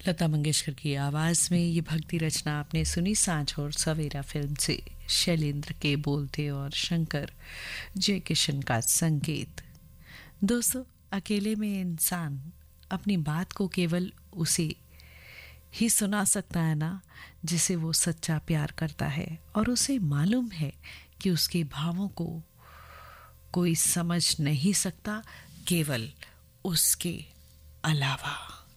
लता मंगेशकर की आवाज़ में ये भक्ति रचना आपने सुनी सांझ और सवेरा फिल्म से। शैलेंद्र के बोल थे और शंकर जयकिशन का संगीत। दोस्तों, अकेले में इंसान अपनी बात को केवल उसे ही सुना सकता है ना जिसे वो सच्चा प्यार करता है और उसे मालूम है कि उसके भावों को कोई समझ नहीं सकता केवल उसके अलावा।